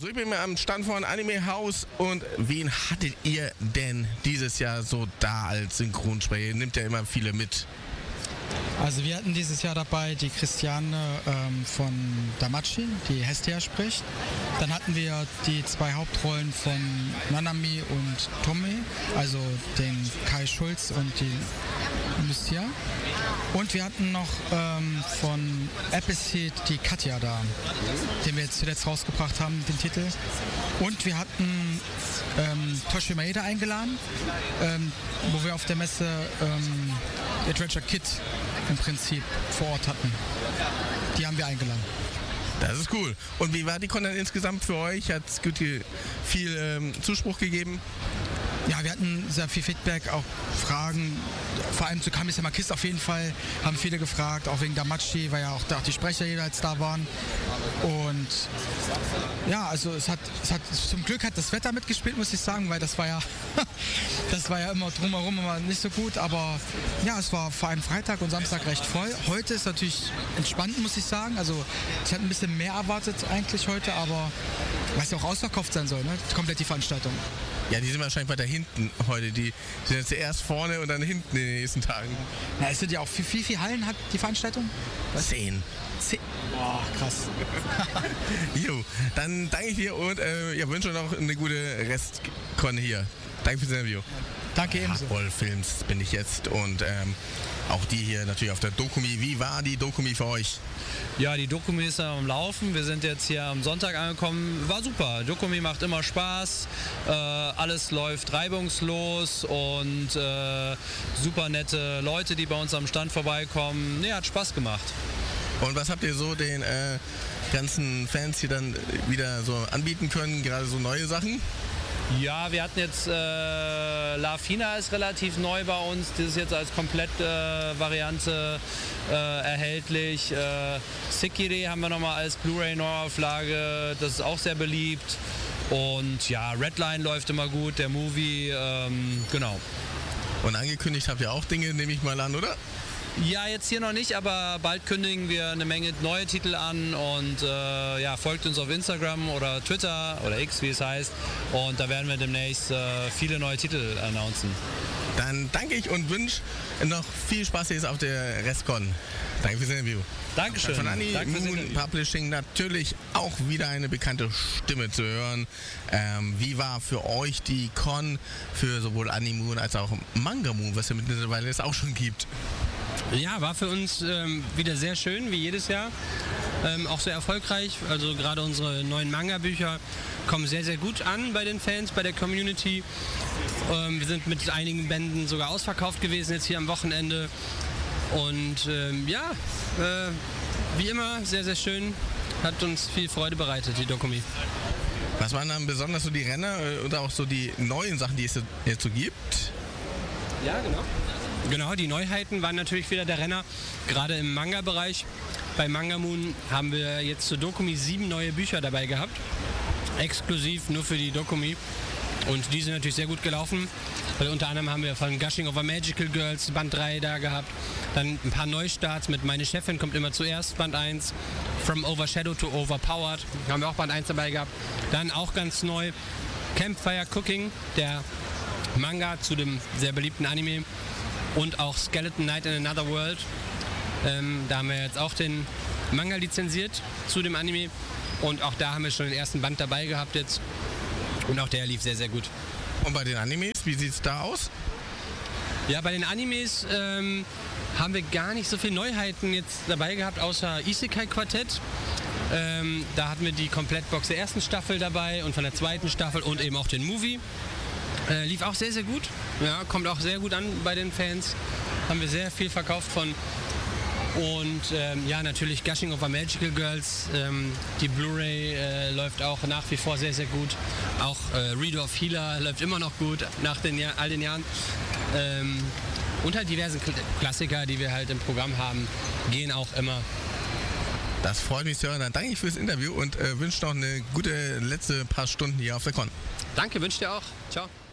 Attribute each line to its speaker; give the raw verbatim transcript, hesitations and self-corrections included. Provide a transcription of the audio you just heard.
Speaker 1: So, ich bin mir am Stand von Anime House und wen hattet ihr denn dieses Jahr so da als Synchronsprecher? Nimmt ja immer viele mit.
Speaker 2: Also wir hatten dieses Jahr dabei die Christiane ähm, von Damachi, die Hestia spricht. Dann hatten wir die zwei Hauptrollen von Nanami und Tomei, also den Kai Schulz und die Lucia. Und wir hatten noch ähm, von Appleseed die Katja da, den wir jetzt zuletzt rausgebracht haben, den Titel. Und wir hatten ähm, Toshi Maeda eingeladen, ähm, wo wir auf der Messe ähm, Adventure Kid im Prinzip vor Ort hatten. Die haben wir eingeladen.
Speaker 1: Das ist cool. Und wie war die Con dann insgesamt für euch? Hat es viel ähm, Zuspruch gegeben?
Speaker 2: Ja, wir hatten sehr viel Feedback, auch Fragen, vor allem zu Kamisama Kiss auf jeden Fall, haben viele gefragt, auch wegen Damachi, weil ja auch, auch die Sprecher jeweils da waren. Und ja, also es hat, es hat, zum Glück hat das Wetter mitgespielt, muss ich sagen, weil das war ja, das war ja immer drumherum immer nicht so gut, aber ja, es war vor allem Freitag und Samstag recht voll. Heute ist natürlich entspannt, muss ich sagen, also ich hatte ein bisschen mehr erwartet eigentlich heute, aber weil es ja auch ausverkauft sein soll, ne? Komplett die Veranstaltung.
Speaker 1: Ja, die sind wahrscheinlich weiter hinten heute. Die sind jetzt erst vorne und dann hinten in den nächsten Tagen.
Speaker 2: Na, es sind ja auch, wie viel, viel Hallen hat die Veranstaltung?
Speaker 1: Was? Zehn.
Speaker 2: Zehn. Boah, krass.
Speaker 1: Jo, dann danke ich dir und äh, ja, wünsche noch eine gute Restcon hier. Danke fürs Interview.
Speaker 2: Danke ebenso.
Speaker 1: Hardball-Films bin ich jetzt und ähm, auch die hier natürlich auf der Dokumi. Wie war die Dokumi für euch?
Speaker 3: Ja, die Dokumi ist ja am Laufen. Wir sind jetzt hier am Sonntag angekommen. War super. Dokumi macht immer Spaß. Äh, alles läuft reibungslos und äh, super nette Leute, die bei uns am Stand vorbeikommen. Nee, hat Spaß gemacht.
Speaker 1: Und was habt ihr so den äh, ganzen Fans hier dann wieder so anbieten können? Gerade so neue Sachen?
Speaker 3: Ja, wir hatten jetzt äh, La Fina ist relativ neu bei uns. Das ist jetzt als Komplett-Variante äh, äh, erhältlich. Äh, Sekire haben wir nochmal als Blu-ray-Neuauflage. Das ist auch sehr beliebt. Und ja, Redline läuft immer gut, der Movie, ähm, genau.
Speaker 1: Und angekündigt habt ihr auch Dinge, nehme ich mal an, oder?
Speaker 3: Ja, jetzt hier noch nicht, aber bald kündigen wir eine Menge neue Titel an und äh, ja, folgt uns auf Instagram oder Twitter oder X, wie es heißt. Und da werden wir demnächst äh, viele neue Titel announcen.
Speaker 1: Dann danke ich und wünsche noch viel Spaß jetzt auf der Restcon. Danke fürs Interview.
Speaker 3: Dankeschön.
Speaker 1: Von Annie
Speaker 3: Danke
Speaker 1: Moon Publishing natürlich auch wieder eine bekannte Stimme zu hören. Ähm, wie war für euch die Con für sowohl Annie Moon als auch Manga Moon, was ja mittlerweile es auch schon gibt?
Speaker 4: Ja, war für uns ähm, wieder sehr schön, wie jedes Jahr. Ähm, auch sehr erfolgreich. Also gerade unsere neuen Manga-Bücher kommen sehr, sehr gut an bei den Fans, bei der Community. Ähm, wir sind mit einigen Bänden sogar ausverkauft gewesen jetzt hier am Wochenende. Und ähm, ja, äh, wie immer sehr, sehr schön. Hat uns viel Freude bereitet, die Dokumi.
Speaker 1: Was waren dann besonders so die Renner oder auch so die neuen Sachen, die es jetzt so gibt?
Speaker 4: Ja, genau. Genau, die Neuheiten waren natürlich wieder der Renner, gerade im Manga-Bereich. Bei Manga Moon haben wir jetzt zur Dokumi sieben neue Bücher dabei gehabt, exklusiv nur für die Dokumi. Und die sind natürlich sehr gut gelaufen, weil unter anderem haben wir von Gushing Over Magical Girls Band drei da gehabt, dann ein paar Neustarts mit Meine Chefin kommt immer zuerst, Band eins, From Overshadow to Overpowered, haben wir auch Band eins dabei gehabt. Dann auch ganz neu Campfire Cooking, der Manga zu dem sehr beliebten Anime. Und auch Skeleton Knight in Another World. Ähm, da haben wir jetzt auch den Manga lizenziert zu dem Anime. Und auch da haben wir schon den ersten Band dabei gehabt jetzt. Und auch der lief sehr, sehr gut.
Speaker 1: Und bei den Animes, wie sieht es da aus?
Speaker 4: Ja, bei den Animes ähm, haben wir gar nicht so viele Neuheiten jetzt dabei gehabt, außer Isekai Quartett. Ähm, da hatten wir die Komplettbox der ersten Staffel dabei und von der zweiten Staffel und eben auch den Movie. Äh, lief auch sehr, sehr gut. Ja, kommt auch sehr gut an bei den Fans. Haben wir sehr viel verkauft von. Und ähm, ja, natürlich Gushing Over Magical Girls. Ähm, die Blu-ray äh, läuft auch nach wie vor sehr, sehr gut. Auch äh, Reader of Healer läuft immer noch gut nach den Jahr, all den Jahren. Ähm, und halt diverse Klassiker, die wir halt im Programm haben, gehen auch immer.
Speaker 1: Das freut mich zu hören. Dann danke ich fürs Interview und äh, wünsche noch eine gute letzte paar Stunden hier auf der Con.
Speaker 4: Danke, wünsche dir auch. Ciao.